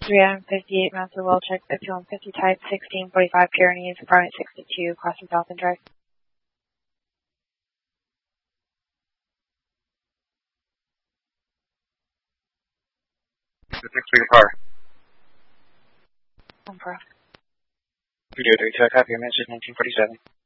358 Master Well Check 5150 Type 1645 Pyrenees, apartment 62, crossing Falcon Drive. 6 for your car. 1 Pro. 303 check, copy your message 1947.